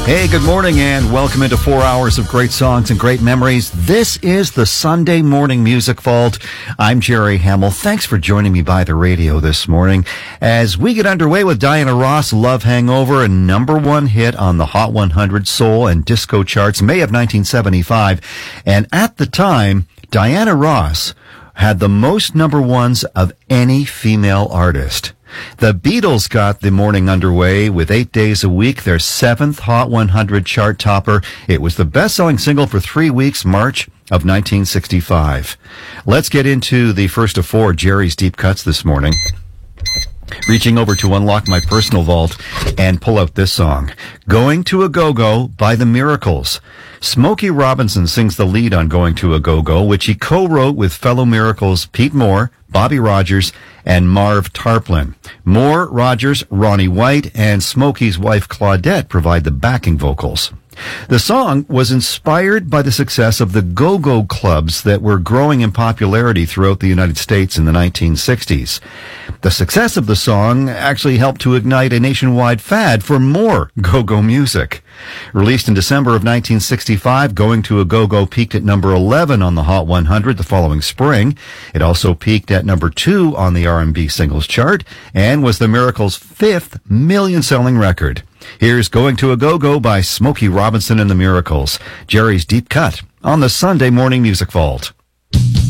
Hey, good morning and welcome into 4 hours of great songs and great memories. This is the Sunday Morning Music Vault. I'm Jerry Hamill. Thanks for joining me by the radio this morning as we get underway with Diana Ross, Love Hangover, a number one hit on the Hot 100 soul and disco charts, May of 1975. And at the time, Diana Ross had the most number ones of any female artist. The Beatles got the morning underway with 8 days a week, their seventh Hot 100 chart topper. It was the best-selling single for 3 weeks, March of 1965. Let's get into the first of four Jerry's Deep Cuts this morning. Reaching over to unlock my personal vault and pull out this song, Going to a Go-Go by The Miracles. Smokey Robinson sings the lead on Going to a Go-Go, which he co-wrote with fellow Miracles Pete Moore, Bobby Rogers, and Marv Tarplin. Moore, Rogers, Ronnie White, and Smokey's wife Claudette provide the backing vocals. The song was inspired by the success of the go-go clubs that were growing in popularity throughout the United States in the 1960s. The success of the song actually helped to ignite a nationwide fad for more go-go music. Released in December of 1965, Going to a Go-Go peaked at number 11 on the Hot 100 the following spring. It also peaked at number 2 on the R&B singles chart and was the Miracles' fifth million-selling record. Here's Going to a Go-Go by Smokey Robinson and the Miracles, Jerry's Deep Cut on the Sunday Morning Music Vault.